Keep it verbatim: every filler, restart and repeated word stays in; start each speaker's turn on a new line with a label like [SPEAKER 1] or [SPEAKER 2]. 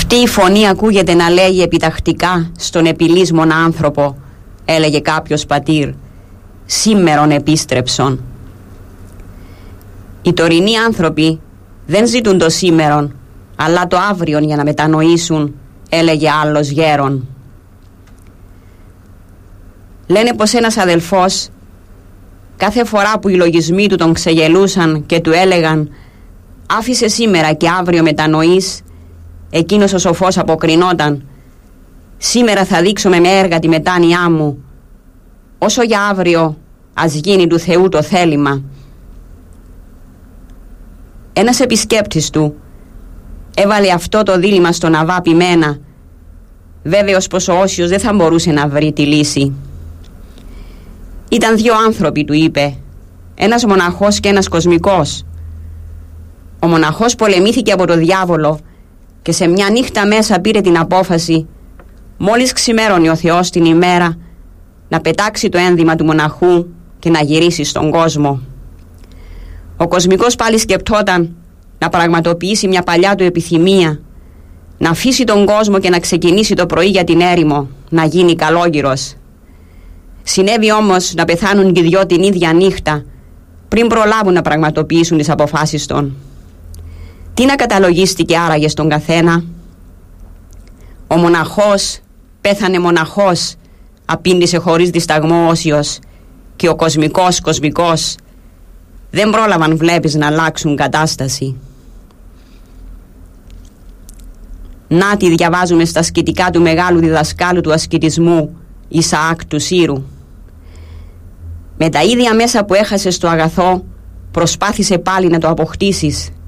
[SPEAKER 1] Αυτή η φωνή ακούγεται να λέγει επιτακτικά στον επιλύσμονα άνθρωπο, έλεγε κάποιος πατήρ, σήμερον επίστρεψον. Οι τωρινοί άνθρωποι δεν ζητούν το σήμερον, αλλά το αύριον για να μετανοήσουν, έλεγε άλλος γέρον. Λένε πως ένας αδελφός, κάθε φορά που οι λογισμοί του τον ξεγελούσαν και του έλεγαν «Άφησε σήμερα και αύριο μετανοείς», εκείνος ο σοφός αποκρινόταν «Σήμερα θα δείξω με έργα τη μετάνοιά μου, όσο για αύριο ας γίνει του Θεού το θέλημα». Ένας επισκέπτης του έβαλε αυτό το δίλημμα στον Αβά Πιμένα, βέβαιος πως ο Όσιος δεν θα μπορούσε να βρει τη λύση. «Ήταν δύο άνθρωποι», του είπε, «ένας μοναχός και ένας κοσμικός. Ο μοναχός πολεμήθηκε από το διάβολο και σε μια νύχτα μέσα πήρε την απόφαση, μόλις ξημέρωνε ο Θεός την ημέρα, να πετάξει το ένδυμα του μοναχού και να γυρίσει στον κόσμο. Ο κοσμικός πάλι σκεπτόταν να πραγματοποιήσει μια παλιά του επιθυμία, να αφήσει τον κόσμο και να ξεκινήσει το πρωί για την έρημο, να γίνει καλόγυρος. Συνέβη όμως να πεθάνουν και οι δυο την ίδια νύχτα, πριν προλάβουν να πραγματοποιήσουν τις αποφάσεις των. Τι να καταλογίστηκε άραγε στον καθένα? Ο μοναχός πέθανε μοναχός, απήντησε χωρίς δισταγμό Όσιος, και ο κοσμικός κοσμικός. Δεν πρόλαβαν, βλέπεις, να αλλάξουν κατάσταση. Να τη διαβάζουμε στα σκητικά του μεγάλου διδασκάλου του ασκητισμού, Ισαάκ του Σύρου. Με τα ίδια μέσα που έχασες το αγαθό, προσπάθησε πάλι να το αποκτήσεις.